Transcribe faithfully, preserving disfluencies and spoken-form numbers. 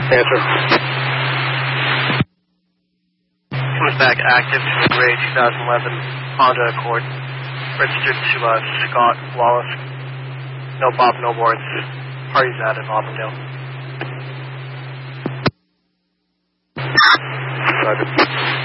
Answer. Comes back active to the Gray twenty eleven Honda Accord. Registered to uh, Scott Wallace. No Bob, no warrants. Parties out in Auburndale. Roger.